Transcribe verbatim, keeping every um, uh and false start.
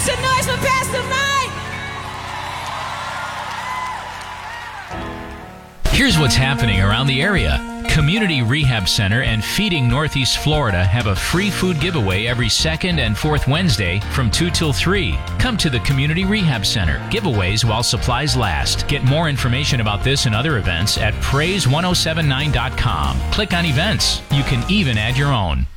some noise for Pastor Mike! Here's what's happening around the area. Community Rehab Center and Feeding Northeast Florida have a free food giveaway every second and fourth Wednesday from two till three. Come to the Community Rehab Center. Giveaways while supplies last. Get more information about this and other events at praise ten seventy-nine dot com. Click on events. You can even add your own.